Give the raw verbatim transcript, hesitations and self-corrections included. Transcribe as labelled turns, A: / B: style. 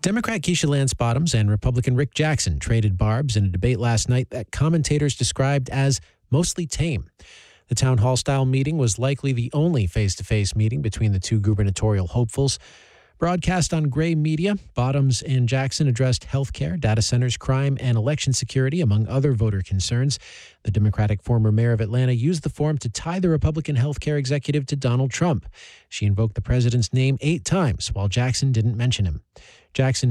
A: Democrat Keisha Lance Bottoms and Republican Rick Jackson traded barbs in a debate last night that commentators described as mostly tame. The town hall-style meeting was likely the only face-to-face meeting between the two gubernatorial hopefuls. Broadcast on Gray Media, Bottoms and Jackson addressed health care, data centers, crime, and election security, among other voter concerns. The Democratic former mayor of Atlanta used the forum to tie the Republican health care executive to Donald Trump. She invoked the president's name eight times, while Jackson didn't mention him. Jackson